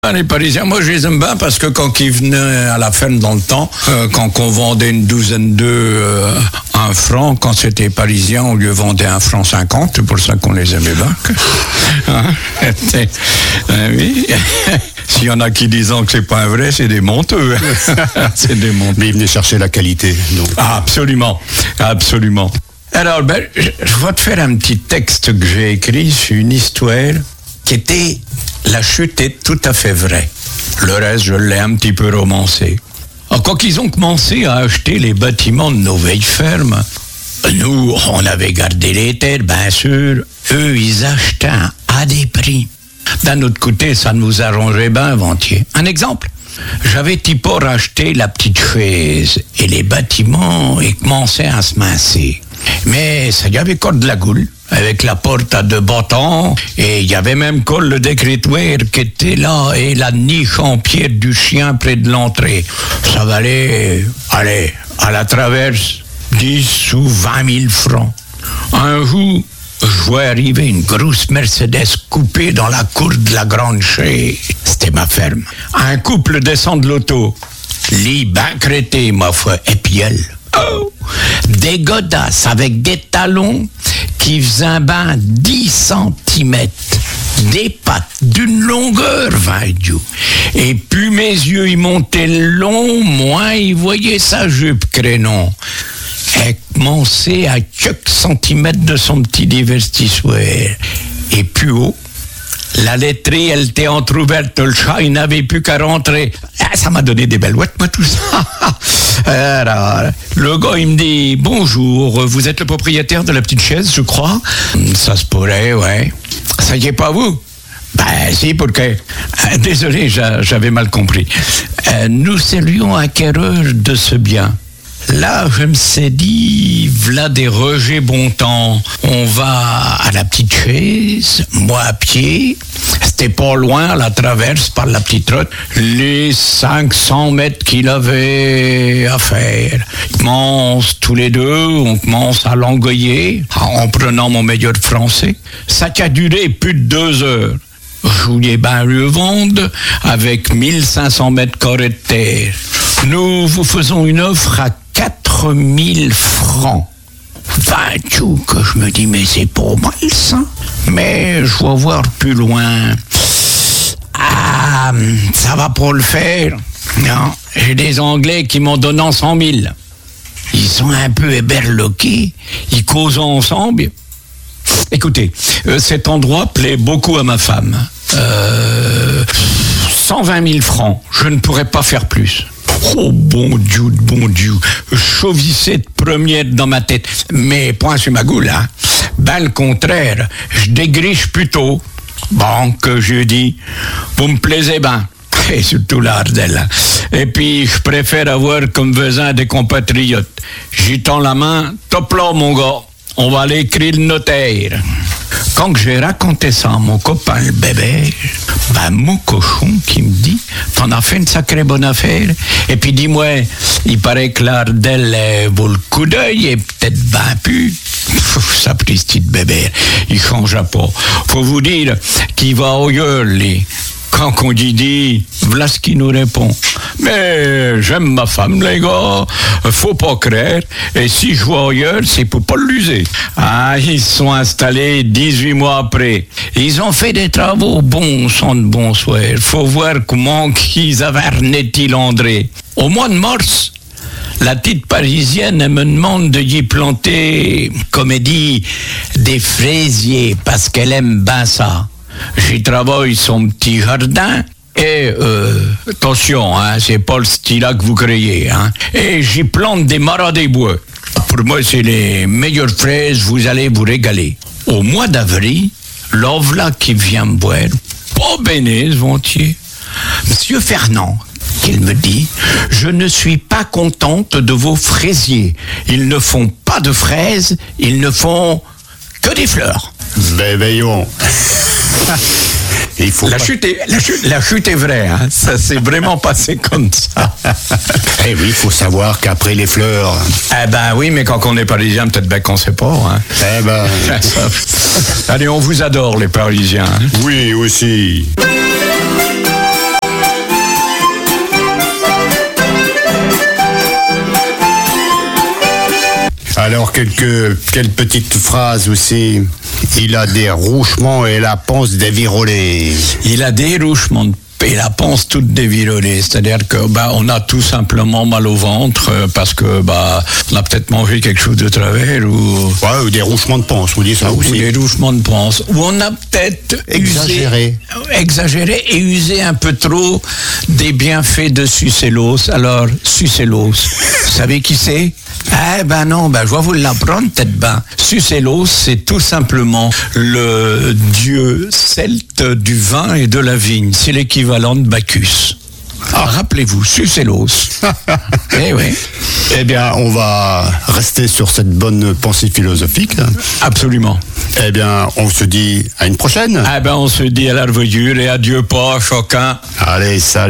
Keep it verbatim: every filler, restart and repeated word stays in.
Les Parisiens, moi je les aime bien parce que quand ils venaient à la ferme dans le temps, euh, quand on vendait une douzaine d'œufs euh, à un franc, quand c'était parisien, on lui vendait un franc cinquante, c'est pour ça qu'on les aimait bien. Hein? euh, oui. S'il y en a qui disent que c'est pas un vrai, c'est des menteux. C'est des menteux. Mais ils venaient chercher la qualité. Donc. Ah, absolument, absolument. Alors, ben, je, je vais te faire un petit texte que j'ai écrit sur une histoire qui était... La chute est tout à fait vraie. Le reste, je l'ai un petit peu romancé. Alors, quand ils ont commencé à acheter les bâtiments de nos vieilles fermes, nous, on avait gardé les terres, bien sûr. Eux, ils achetaient à des prix. D'un autre côté, ça nous arrangeait bien, Ventier. Un exemple. J'avais tipo racheté la petite chaise et les bâtiments, ils commençaient à se mincer. Mais ça y avait encore de la goule, avec la porte à deux battants, et il y avait même encore le décritoire qui était là, et la niche en pierre du chien près de l'entrée. Ça valait, allez, à la traverse, dix ou vingt mille francs. Un jour, je vois arriver une grosse Mercedes coupée dans la cour de la grande chaise. C'était ma ferme. Un couple descend de l'auto. Lit ben crété, ma foi, et puis elle. Oh! Des godasses avec des talons qui faisaient un bain dix centimètres, des pattes d'une longueur vingt. Et plus mes yeux y montaient long, moins ils voyaient sa jupe crénon. Elle commençait à quelques centimètres de son petit divertissoir. Et plus haut, la laiterie, elle était entrouverte, le chat, il n'avait plus qu'à rentrer. Ah, ça m'a donné des belles ouettes, moi, tout ça. Alors, le gars, il me dit, bonjour, vous êtes le propriétaire de la petite chaise, je crois? Ça se pourrait, ouais. Ça y est pas vous? Ben, si, pour que... Euh, désolé, j'a, j'avais mal compris. Euh, nous saluons acquéreur de ce bien. Là, je me suis dit, v'là des rejets bon temps. On va à la petite chaise, moi à pied. C'était pas loin, à la traverse par la petite route. Les cinq cents mètres qu'il avait à faire. On commence tous les deux, on commence à l'engoyer, en prenant mon meilleur français. Ça a duré plus de deux heures. Je voulais bien le vendre avec mille cinq cents mètres carrés de terre. Nous vous faisons une offre à quatre mille francs. vingt tout que je me dis, mais c'est pas mal ça. Mais je vais voir plus loin. Ah, ça va pas le faire. Non, j'ai des Anglais qui m'en donnent cent mille. Ils sont un peu éberloqués. Ils causent ensemble. Écoutez, euh, cet endroit plaît beaucoup à ma femme. Euh, cent vingt mille francs. Je ne pourrais pas faire plus. Oh, bon Dieu, bon Dieu. Chauvissais de première dans ma tête. Mais point sur ma goule, hein. Ben, le contraire. Je dégriche plutôt. Bon, que je dis. Vous me plaisez bien. Et surtout l'Ardelle. Et puis, je préfère avoir comme voisin des compatriotes. J'y tends la main. Top là, mon gars. On va aller écrire le notaire. Quand j'ai raconté ça à mon copain le bébé, ben mon cochon qui me dit, t'en as fait une sacrée bonne affaire. Et puis dis-moi, il paraît que l'Ardelle vaut le coup d'œil et peut-être ben plus. Ça petite bébé, il changera pas. Faut vous dire qu'il va ailleurs, lui. Quand on dit dit, voilà ce qu'il nous répond. Mais j'aime ma femme, les gars. Faut pas craindre. Et si je vois ailleurs, c'est pour pas l'user. Ah, ils se sont installés dix-huit mois après. Ils ont fait des travaux bons sang de bonsoir. Faut voir comment qu'ils avaient arnêté André. Au mois de mars, la petite parisienne, elle me demande de y planter, comme elle dit, des fraisiers, parce qu'elle aime bien ça. J'y travaille son petit jardin et euh, attention, hein, c'est pas le style que vous créez, hein. Et j'y plante des maras des bois. Pour moi, c'est les meilleures fraises, vous allez vous régaler. Au mois d'avril, l'ovla qui vient me boire, pas béné, Ventier. Monsieur Fernand, qu'il me dit, je ne suis pas contente de vos fraisiers. Ils ne font pas de fraises, ils ne font que des fleurs. Ben, veillons. Il faut la, pas... chute est, la, chute, la chute est vraie, hein. Ça s'est vraiment passé comme ça. Eh oui, il faut savoir qu'après les fleurs... Eh ben oui, mais quand on est parisien, peut-être bien qu'on sait pas. Hein. Eh ben... Allez, on vous adore les Parisiens. Hein. Oui, aussi. Alors, quelques, quelques petites phrases aussi. Il a des rouchements et la panse dévirolée. Il a des rouchements et la panse toute dévirolée, c'est-à-dire que bah on a tout simplement mal au ventre euh, parce que bah on a peut-être mangé quelque chose de travers ou Ouais, ou des rouchements de panse, on dit ça ou aussi. des rouchements de panse ou on a peut-être Exagéré. usé, exagéré et usé un peu trop des bienfaits de Sucellose. Alors Sucellose, vous savez qui c'est? Eh ben non, ben je vais vous l'apprendre peut-être ben. Sucellose, c'est tout simplement le dieu celte du vin et de la vigne. C'est l'équivalent de Bacchus. Ah, rappelez-vous, Sucellose. Eh oui. Eh bien, on va rester sur cette bonne pensée philosophique. Absolument. Eh bien, on se dit à une prochaine. Eh ben on se dit à la revoyure et adieu pas, choquant. Allez, salut.